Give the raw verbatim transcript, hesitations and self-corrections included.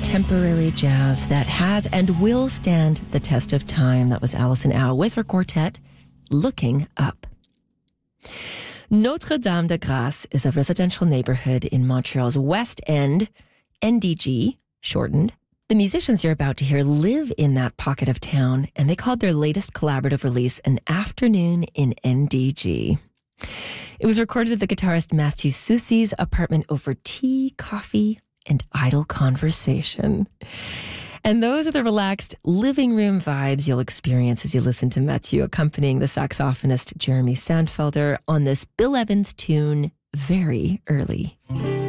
contemporary jazz that has and will stand the test of time. That was Alison Au with her quartet, Looking Up. Notre-Dame-de-Grâce is a residential neighborhood in Montreal's West End, N D G, shortened. The musicians you're about to hear live in that pocket of town, and they called their latest collaborative release An Afternoon in N D G. It was recorded at the guitarist Matthew Soucy's apartment over tea, coffee, and idle conversation. And those are the relaxed living room vibes you'll experience as you listen to Matthew accompanying the saxophonist Jeremy Sandfelder on this Bill Evans tune, Very Early.